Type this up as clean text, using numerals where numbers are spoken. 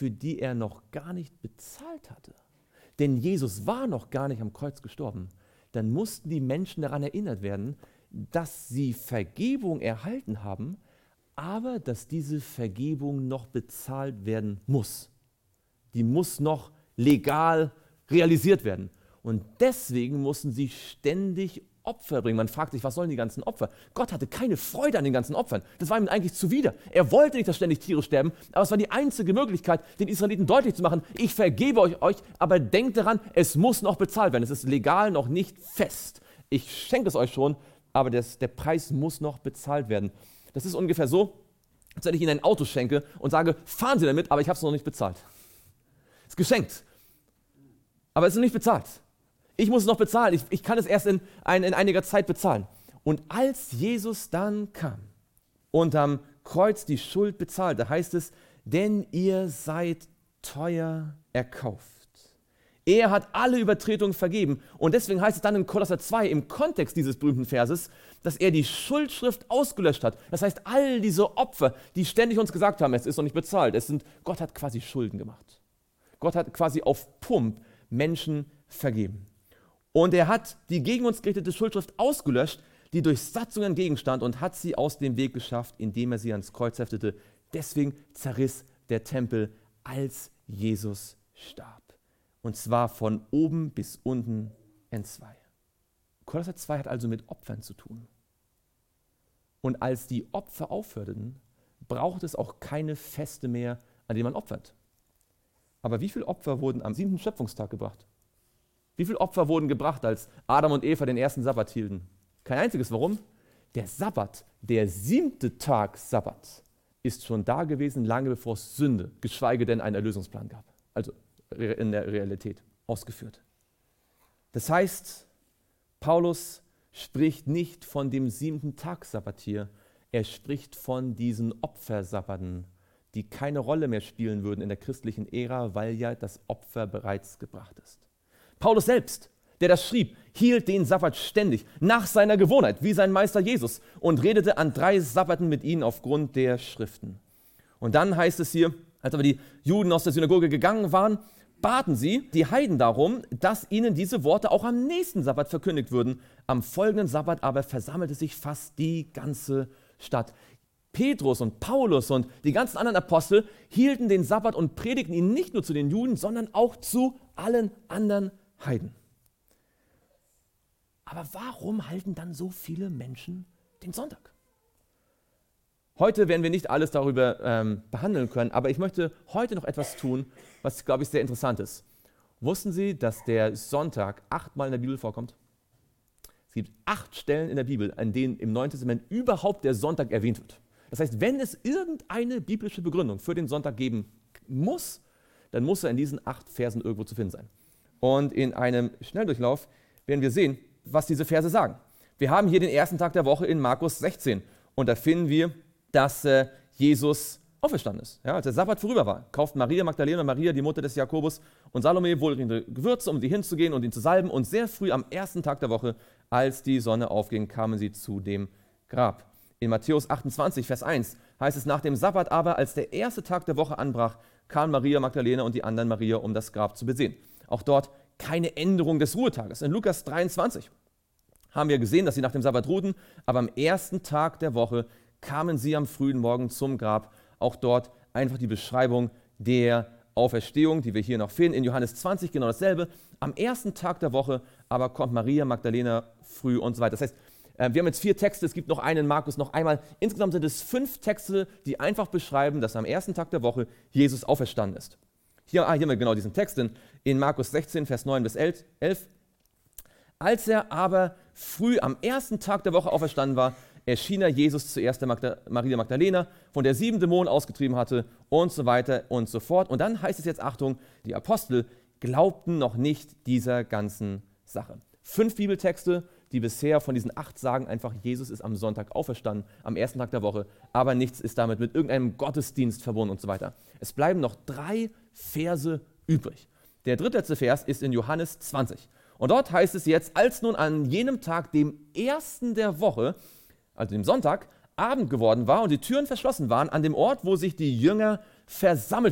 für die er noch gar nicht bezahlt hatte, denn Jesus war noch gar nicht am Kreuz gestorben, dann mussten die Menschen daran erinnert werden, dass sie Vergebung erhalten haben, aber dass diese Vergebung noch bezahlt werden muss. Die muss noch legal realisiert werden. Und deswegen mussten sie ständig Opfer bringen. Man fragt sich, was sollen die ganzen Opfer? Gott hatte keine Freude an den ganzen Opfern. Das war ihm eigentlich zuwider. Er wollte nicht, dass ständig Tiere sterben, aber es war die einzige Möglichkeit, den Israeliten deutlich zu machen, ich vergebe euch, aber denkt daran, es muss noch bezahlt werden. Es ist legal noch nicht fest. Ich schenke es euch schon, aber der Preis muss noch bezahlt werden. Das ist ungefähr so, als wenn ich Ihnen ein Auto schenke und sage, fahren Sie damit, aber ich habe es noch nicht bezahlt. Es ist geschenkt, aber es ist noch nicht bezahlt. Ich muss es noch bezahlen, ich kann es erst in einiger Zeit bezahlen. Und als Jesus dann kam und am Kreuz die Schuld bezahlte, heißt es, denn ihr seid teuer erkauft. Er hat alle Übertretungen vergeben und deswegen heißt es dann in Kolosser 2 im Kontext dieses berühmten Verses, dass er die Schuldschrift ausgelöscht hat. Das heißt, all diese Opfer, die ständig uns gesagt haben, es ist noch nicht bezahlt, Gott hat quasi Schulden gemacht. Gott hat quasi auf Pump Menschen vergeben. Und er hat die gegen uns gerichtete Schuldschrift ausgelöscht, die durch Satzungen gegenstand und hat sie aus dem Weg geschafft, indem er sie ans Kreuz heftete. Deswegen zerriss der Tempel, als Jesus starb. Und zwar von oben bis unten entzwei. Kolosser 2 hat also mit Opfern zu tun. Und als die Opfer aufhörten, braucht es auch keine Feste mehr, an denen man opfert. Aber wie viele Opfer wurden am 7. Schöpfungstag gebracht? Wie viele Opfer wurden gebracht, als Adam und Eva den ersten Sabbat hielten? Kein einziges. Warum? Der Sabbat, der 7. Tag Sabbat, ist schon da gewesen, lange bevor es Sünde, geschweige denn einen Erlösungsplan gab. Also in der Realität ausgeführt. Das heißt, Paulus spricht nicht von dem 7. Tag Sabbat hier, er spricht von diesen Opfersabbaten, die keine Rolle mehr spielen würden in der christlichen Ära, weil ja das Opfer bereits gebracht ist. Paulus selbst, der das schrieb, hielt den Sabbat ständig, nach seiner Gewohnheit, wie sein Meister Jesus, und redete an 3 Sabbaten mit ihnen aufgrund der Schriften. Und dann heißt es hier, als aber die Juden aus der Synagoge gegangen waren, baten sie die Heiden darum, dass ihnen diese Worte auch am nächsten Sabbat verkündigt würden. Am folgenden Sabbat aber versammelte sich fast die ganze Stadt. Petrus und Paulus und die ganzen anderen Apostel hielten den Sabbat und predigten ihn nicht nur zu den Juden, sondern auch zu allen anderen Heiden. Aber warum halten dann so viele Menschen den Sonntag? Heute werden wir nicht alles darüber behandeln können, aber ich möchte heute noch etwas tun, was, glaube ich, sehr interessant ist. Wussten Sie, dass der Sonntag 8-mal in der Bibel vorkommt? Es gibt 8 Stellen in der Bibel, an denen im Neuen Testament überhaupt der Sonntag erwähnt wird. Das heißt, wenn es irgendeine biblische Begründung für den Sonntag geben muss, dann muss er in diesen 8 Versen irgendwo zu finden sein. Und in einem Schnelldurchlauf werden wir sehen, was diese Verse sagen. Wir haben hier den ersten Tag der Woche in Markus 16 und da finden wir, dass Jesus auferstanden ist. Ja, als der Sabbat vorüber war, kauften Maria Magdalena und Maria, die Mutter des Jakobus, und Salome wohlriechende Gewürze, um sie hinzugehen und ihn zu salben. Und sehr früh am ersten Tag der Woche, als die Sonne aufging, kamen sie zu dem Grab. In Matthäus 28, Vers 1 heißt es, nach dem Sabbat aber, als der erste Tag der Woche anbrach, kamen Maria Magdalena und die anderen Maria, um das Grab zu besehen. Auch dort keine Änderung des Ruhetages. In Lukas 23 haben wir gesehen, dass sie nach dem Sabbat ruhten, aber am ersten Tag der Woche kamen sie am frühen Morgen zum Grab. Auch dort einfach die Beschreibung der Auferstehung, die wir hier noch finden. In Johannes 20 genau dasselbe. Am ersten Tag der Woche aber kommt Maria Magdalena früh und so weiter. Das heißt, wir haben jetzt 4 Texte, es gibt noch einen in Markus noch einmal. Insgesamt sind es 5 Texte, die einfach beschreiben, dass am ersten Tag der Woche Jesus auferstanden ist. Hier haben wir genau diesen Text in Markus 16, Vers 9 bis 11. Als er aber früh am ersten Tag der Woche auferstanden war, erschien er Jesus zuerst der Maria Magdalena, von der 7 Dämonen ausgetrieben hatte und so weiter und so fort. Und dann heißt es jetzt, Achtung, die Apostel glaubten noch nicht dieser ganzen Sache. 5 Bibeltexte, die bisher von diesen 8 sagen einfach, Jesus ist am Sonntag auferstanden, am ersten Tag der Woche, aber nichts ist damit mit irgendeinem Gottesdienst verbunden und so weiter. Es bleiben noch 3 Verse übrig. Der drittletzte Vers ist in Johannes 20. Und dort heißt es jetzt, als nun an jenem Tag, dem ersten der Woche, also dem Sonntag, Abend geworden war und die Türen verschlossen waren, an dem Ort, wo sich die Jünger versammelt